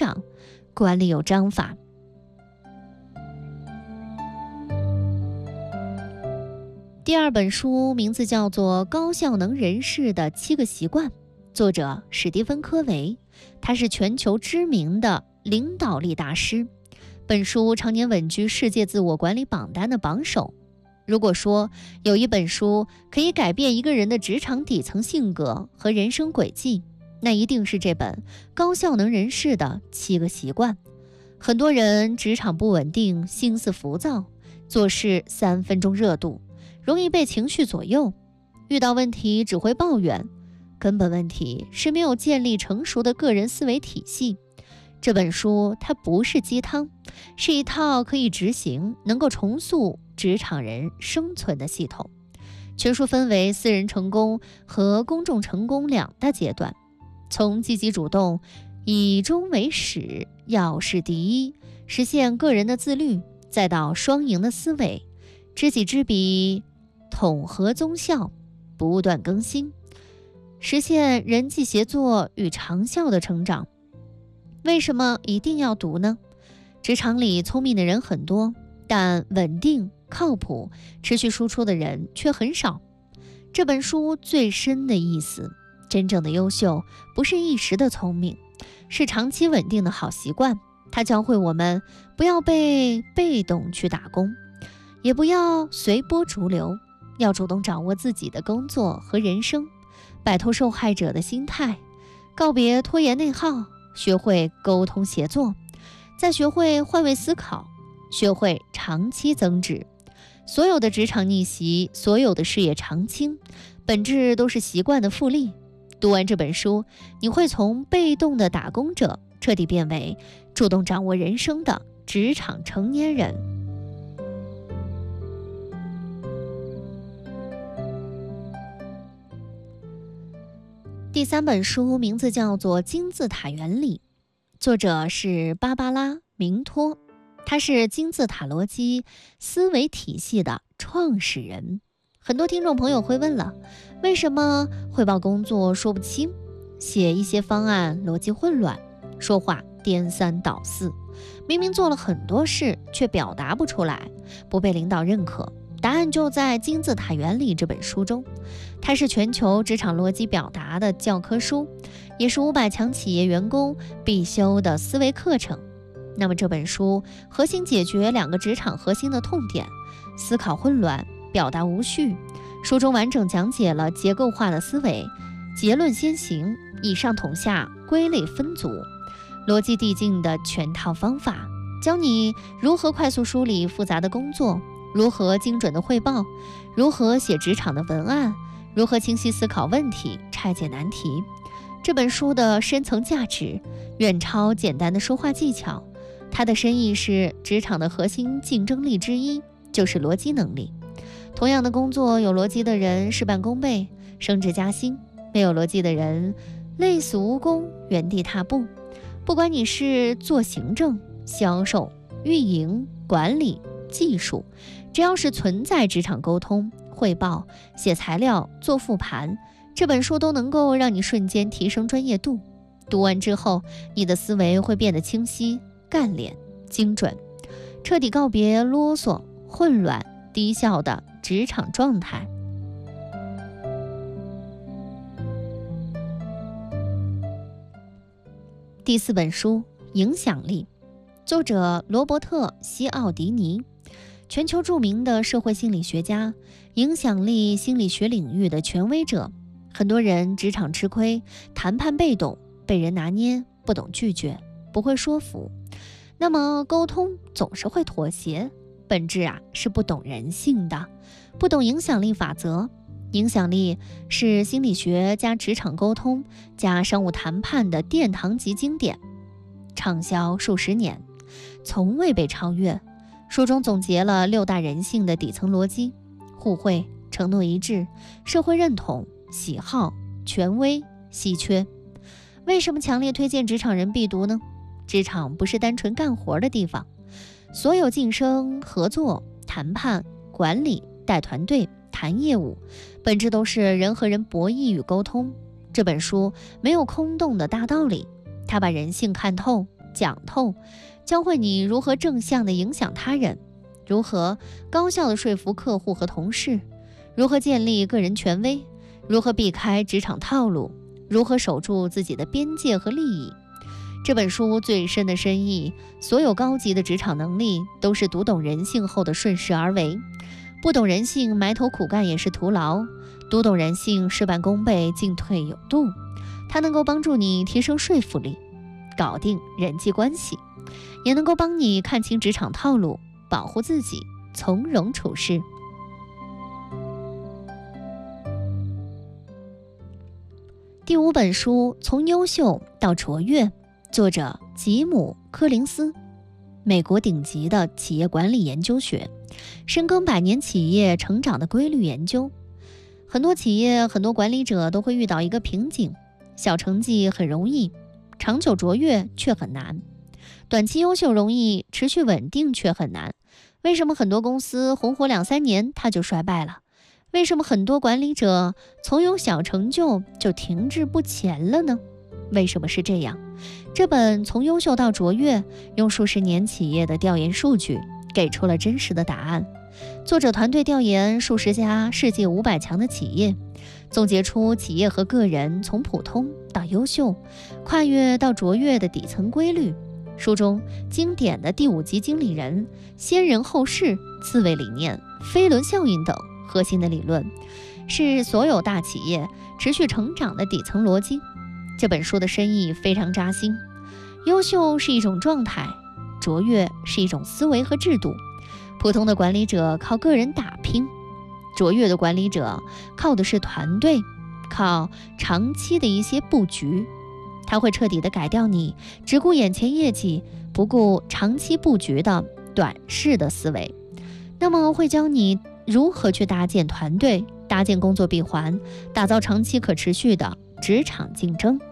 长，管理有章法。第二本书名字叫做《高效能人士的7个习惯》，作者史蒂芬·科维，他是全球知名的领导力大师。本书常年稳居世界自我管理榜单的榜首。如果说有一本书可以改变一个人的职场底层性格和人生轨迹，那一定是这本高效能人士的7个习惯。很多人职场不稳定，心思浮躁，做事3分钟热度，容易被情绪左右，遇到问题只会抱怨，根本问题是没有建立成熟的个人思维体系。这本书它不是鸡汤，是一套可以执行、能够重塑职场人生存的系统。全书分为私人成功和公众成功2大阶段，从积极主动、以终为始、要事第一，实现个人的自律，再到双赢的思维，知己知彼，统合综效，不断更新，实现人际协作与长效的成长。为什么一定要读呢？职场里聪明的人很多，但稳定、靠谱、持续输出的人却很少。这本书最深的意思，真正的优秀不是一时的聪明，是长期稳定的好习惯。它教会我们不要被动去打工，也不要随波逐流，要主动掌握自己的工作和人生，摆脱受害者的心态，告别拖延内耗，学会沟通协作，再学会换位思考，学会长期增值。所有的职场逆袭，所有的事业长青，本质都是习惯的复利。读完这本书，你会从被动的打工者彻底变为主动掌握人生的职场成年人。第3本书名字叫做《金字塔原理》，作者是芭芭拉·明托，他是金字塔逻辑思维体系的创始人。很多听众朋友会问了，为什么汇报工作说不清，写一些方案逻辑混乱，说话颠三倒四，明明做了很多事却表达不出来，不被领导认可？答案就在《金字塔原理》这本书中，它是全球职场逻辑表达的教科书，也是500强企业员工必修的思维课程。那么这本书核心解决2个职场核心的痛点：思考混乱，表达无序。书中完整讲解了结构化的思维，结论先行，以上统下，归类分组，逻辑递进的全套方法，教你如何快速梳理复杂的工作，如何精准的汇报，如何写职场的文案，如何清晰思考问题，拆解难题。这本书的深层价值远超简单的说话技巧，它的深意是职场的核心竞争力之一，就是逻辑能力。同样的工作，有逻辑的人事半功倍，升职加薪；没有逻辑的人累死无功，原地踏步。不管你是做行政、销售、运营、管理、技术，只要是存在职场沟通、汇报、写材料、做复盘，这本书都能够让你瞬间提升专业度。读完之后，你的思维会变得清晰、干练、精准，彻底告别啰嗦、混乱、低效的职场状态。第4本书《影响力》，作者罗伯特·西奥迪尼，全球著名的社会心理学家，影响力心理学领域的权威者。很多人职场吃亏，谈判被动，被人拿捏，不懂拒绝，不会说服。那么沟通总是会妥协，本质是不懂人性的，不懂影响力法则。影响力是心理学加职场沟通加商务谈判的殿堂级经典，畅销数十年，从未被超越。书中总结了6大人性的底层逻辑：互惠、承诺一致、社会认同、喜好、权威、稀缺。为什么强烈推荐职场人必读呢？职场不是单纯干活的地方，所有晋升、合作、谈判、管理、带团队、谈业务，本质都是人和人博弈与沟通。这本书没有空洞的大道理，它把人性看透， 讲透，教会你如何正向地影响他人，如何高效地说服客户和同事，如何建立个人权威，如何避开职场套路，如何守住自己的边界和利益。这本书最深的深意，所有高级的职场能力都是读懂人性后的顺势而为。不懂人性，埋头苦干也是徒劳；读懂人性，事半功倍，进退有度。它能够帮助你提升说服力，搞定人际关系，也能够帮你看清职场套路，保护自己，从容处事。第5本书，从优秀到卓越，作者吉姆·柯林斯，美国顶级的企业管理研究学，深耕100年企业成长的规律研究。很多企业，很多管理者都会遇到一个瓶颈，小成绩很容易，长久卓越却很难；短期优秀容易，持续稳定却很难。为什么很多公司红火2-3年它就衰败了？为什么很多管理者从有小成就就停滞不前了呢？为什么是这样？这本《从优秀到卓越》用数十年企业的调研数据给出了真实的答案。作者团队调研数十家世界500强的企业，总结出企业和个人从普通到优秀、跨越到卓越的底层规律。书中经典的第5级经理人、先人后世、刺猬理念、飞轮效应等核心的理论，是所有大企业持续成长的底层逻辑。这本书的深意非常扎心。优秀是一种状态，卓越是一种思维和制度。普通的管理者靠个人打拼，卓越的管理者靠的是团队，靠长期的一些布局。它会彻底的改掉你只顾眼前业绩，不顾长期布局的短视的思维。那么会教你如何去搭建团队，搭建工作闭环，打造长期可持续的职场竞争。